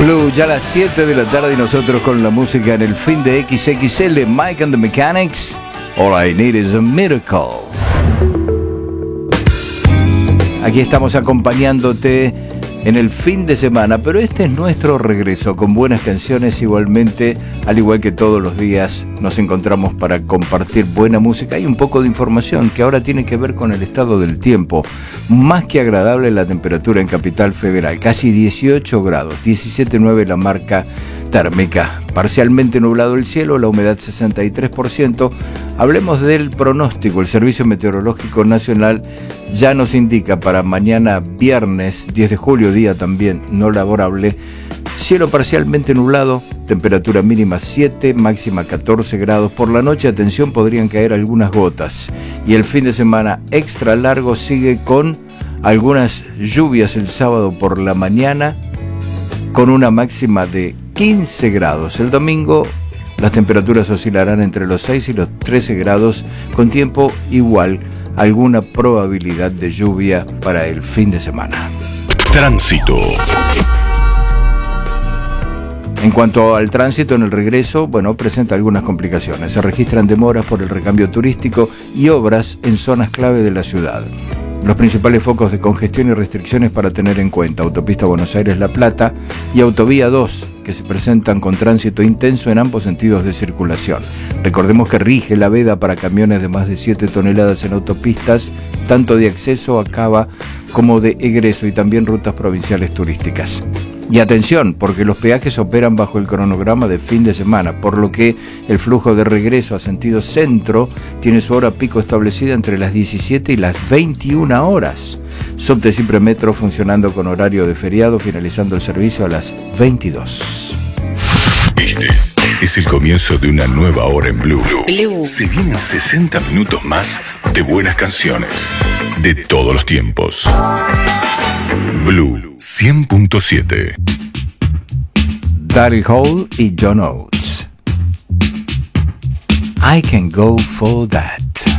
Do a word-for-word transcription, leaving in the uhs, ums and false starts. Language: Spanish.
Blue, ya a las siete de la tarde y nosotros con la música en el fin de equis equis ele, Mike and the Mechanics. All I Need Is a Miracle. Aquí estamos acompañándote en el fin de semana, pero este es nuestro regreso con buenas canciones. Igualmente, al igual que todos los días, nos encontramos para compartir buena música y un poco de información que ahora tiene que ver con el estado del tiempo. Más que agradable la temperatura en Capital Federal, casi dieciocho grados, diecisiete punto nueve la marca térmica. Parcialmente nublado el cielo, la humedad sesenta y tres por ciento. Hablemos del pronóstico. El Servicio Meteorológico Nacional ya nos indica para mañana viernes diez de julio, día también no laborable, cielo parcialmente nublado, temperatura mínima siete, máxima catorce grados. Por la noche, atención, podrían caer algunas gotas. Y el fin de semana extra largo sigue con algunas lluvias el sábado por la mañana, con una máxima de quince grados. El domingo las temperaturas oscilarán entre los seis y los trece grados, con tiempo igual, alguna probabilidad de lluvia para el fin de semana. Tránsito. En cuanto al tránsito en el regreso, bueno, presenta algunas complicaciones. Se registran demoras por el recambio turístico y obras en zonas clave de la ciudad. Los principales focos de congestión y restricciones para tener en cuenta: Autopista Buenos Aires-La Plata y Autovía dos, que se presentan con tránsito intenso en ambos sentidos de circulación. Recordemos que rige la veda para camiones de más de siete toneladas en autopistas, tanto de acceso a Cava como de egreso, y también rutas provinciales turísticas. Y atención, porque los peajes operan bajo el cronograma de fin de semana, por lo que el flujo de regreso a sentido centro tiene su hora pico establecida entre las diecisiete y las veintiuna horas. Subte Cipre Metro funcionando con horario de feriado, finalizando el servicio a las veintidós. Este es el comienzo de una nueva hora en Blue. Blue. Se vienen sesenta minutos más de buenas canciones de todos los tiempos. Blue cien punto siete. Daryl Hall y John Oates. I can go for that.